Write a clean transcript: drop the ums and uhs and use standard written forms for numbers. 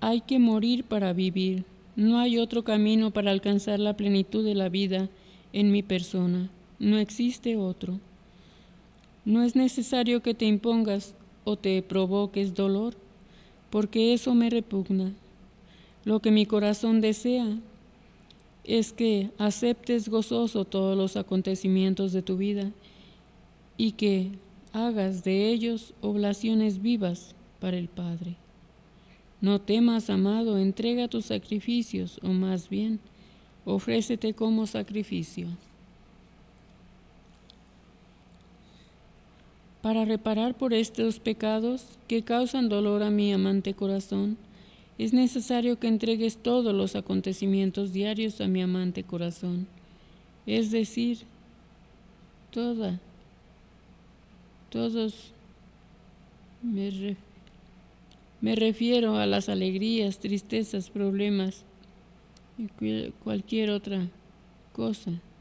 Hay que morir para vivir. No hay otro camino para alcanzar la plenitud de la vida en mi persona. No existe otro. No es necesario que te impongas o te provoques dolor, porque eso me repugna. Lo que mi corazón desea es que aceptes gozoso todos los acontecimientos de tu vida y que hagas de ellos oblaciones vivas para el Padre. No temas, amado, entrega tus sacrificios, o más bien, ofrécete como sacrificio. Para reparar por estos pecados que causan dolor a mi amante corazón, es necesario que entregues todos los acontecimientos diarios a mi amante corazón, es decir, todos, me refiero a las alegrías, tristezas, problemas y cualquier otra cosa